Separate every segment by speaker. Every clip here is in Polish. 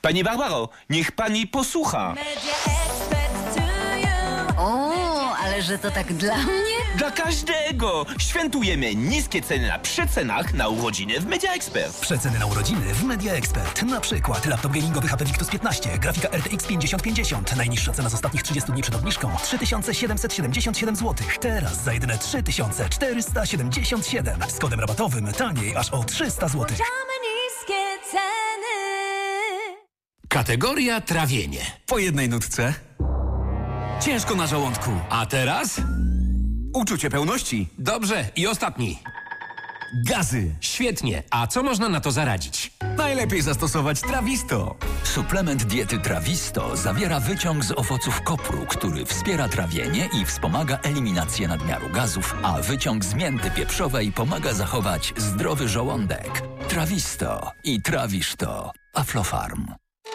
Speaker 1: Pani Barbaro, niech pani posłucha.
Speaker 2: O, ale że to tak dla mnie?
Speaker 1: Dla każdego! Świętujemy niskie ceny na przecenach na urodziny w Media Expert.
Speaker 3: Przeceny na urodziny w Media Expert. Na przykład laptop gamingowy HP Victus 15, grafika RTX 5050. Najniższa cena z ostatnich 30 dni przed obniżką 3777 zł. Teraz za jedyne 3477. Z kodem rabatowym taniej aż o 300 zł.
Speaker 4: niskie ceny.
Speaker 5: Kategoria trawienie.
Speaker 3: Po jednej nutce. Ciężko na żołądku.
Speaker 5: A teraz?
Speaker 3: Uczucie pełności.
Speaker 5: Dobrze, i ostatni.
Speaker 3: Gazy.
Speaker 5: Świetnie. A co można na to zaradzić?
Speaker 3: Najlepiej zastosować Trawisto.
Speaker 6: Suplement diety Trawisto zawiera wyciąg z owoców kopru, który wspiera trawienie i wspomaga eliminację nadmiaru gazów, a wyciąg z mięty pieprzowej pomaga zachować zdrowy żołądek. Trawisto i trawisz to. Aflofarm.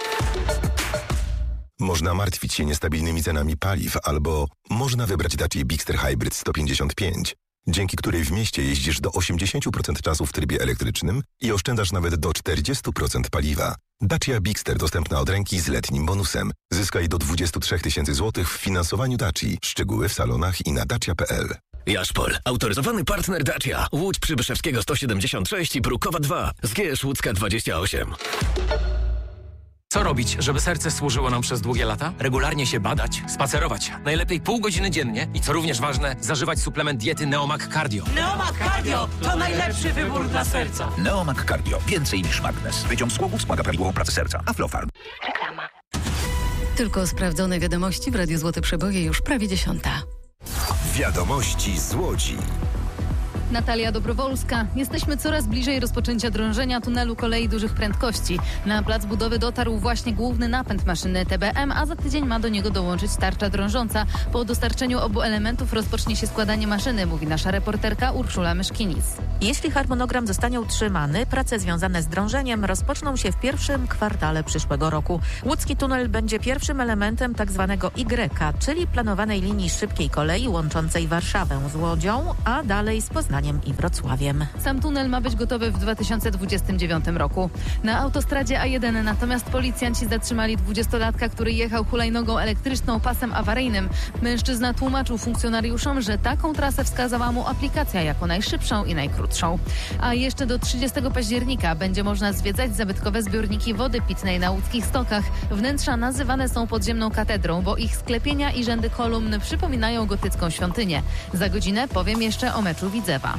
Speaker 7: Można martwić się niestabilnymi cenami paliw albo można wybrać Dacia Bigster Hybrid 155, dzięki której w mieście jeździsz do 80% czasu w trybie elektrycznym i oszczędzasz nawet do 40% paliwa. Dacia Bigster dostępna od ręki z letnim bonusem. Zyskaj do 23 000 zł w finansowaniu Daci. Szczegóły w salonach i na dacia.pl.
Speaker 8: Jaszpol, autoryzowany partner Dacia. Łódź Przybyszewskiego 176 i Brukowa 2. Zgierz Łódzka 28.
Speaker 5: Co robić, żeby serce służyło nam przez długie lata? Regularnie się badać, spacerować. Najlepiej pół godziny dziennie i co również ważne, zażywać suplement diety Neomag Cardio.
Speaker 9: Neomag Cardio to najlepszy wybór dla serca.
Speaker 10: Neomag Cardio. Więcej niż magnes. Wyciąg z głowu wspomaga prawidłową pracę serca. Aflofarm.
Speaker 2: Reklama. Tylko sprawdzone wiadomości w Radiu Złote Przeboje już prawie 10:00.
Speaker 11: Wiadomości z Łodzi.
Speaker 12: Natalia Dobrowolska. Jesteśmy coraz bliżej rozpoczęcia drążenia tunelu kolei dużych prędkości. Na plac budowy dotarł właśnie główny napęd maszyny TBM, a za tydzień ma do niego dołączyć tarcza drążąca. Po dostarczeniu obu elementów rozpocznie się składanie maszyny, mówi nasza reporterka Urszula Myszkinis.
Speaker 13: Jeśli harmonogram zostanie utrzymany, prace związane z drążeniem rozpoczną się w pierwszym kwartale przyszłego roku. Łódzki tunel będzie pierwszym elementem tzw. Y, czyli planowanej linii szybkiej kolei łączącej Warszawę z Łodzią, a dalej z Poznaniem i Wrocławiem.
Speaker 12: Sam tunel ma być gotowy w 2029 roku. Na autostradzie A1 natomiast policjanci zatrzymali 20-latka, który jechał hulajnogą elektryczną pasem awaryjnym. Mężczyzna tłumaczył funkcjonariuszom, że taką trasę wskazała mu aplikacja jako najszybszą i najkrótszą. A jeszcze do 30 października będzie można zwiedzać zabytkowe zbiorniki wody pitnej na łódzkich stokach. Wnętrza nazywane są podziemną katedrą, bo ich sklepienia i rzędy kolumn przypominają gotycką świątynię. Za godzinę powiem jeszcze o meczu Widzewa.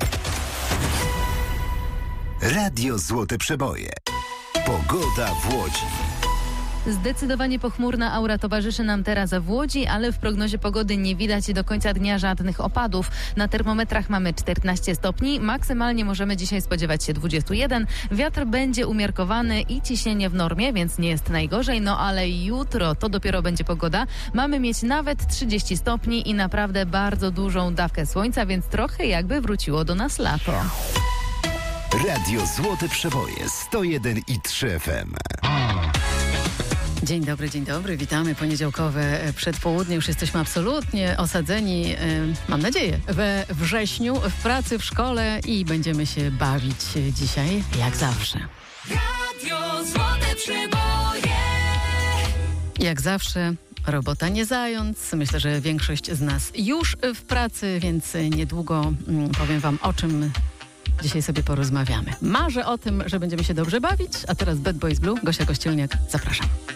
Speaker 11: Radio Złote Przeboje. Pogoda w Łodzi.
Speaker 12: Zdecydowanie pochmurna aura towarzyszy nam teraz w Łodzi, ale w prognozie pogody nie widać do końca dnia żadnych opadów. Na termometrach mamy 14 stopni, maksymalnie możemy dzisiaj spodziewać się 21. Wiatr będzie umiarkowany i ciśnienie w normie, więc nie jest najgorzej, no ale jutro to dopiero będzie pogoda. Mamy mieć nawet 30 stopni i naprawdę bardzo dużą dawkę słońca, więc trochę jakby wróciło do nas lato.
Speaker 11: Radio Złote Przeboje 101,3 FM.
Speaker 2: Dzień dobry, witamy. Poniedziałkowe przedpołudnie. Już jesteśmy absolutnie osadzeni, mam nadzieję, we wrześniu, w pracy, w szkole i będziemy się bawić dzisiaj, jak zawsze.
Speaker 4: Radio Złote Przeboje.
Speaker 2: Jak zawsze, robota nie zając. Myślę, że większość z nas już w pracy, więc niedługo powiem wam, o czym dzisiaj sobie porozmawiamy. Marzę o tym, że będziemy się dobrze bawić, a teraz Bad Boys Blue, Gosia Kościelniak, zapraszam.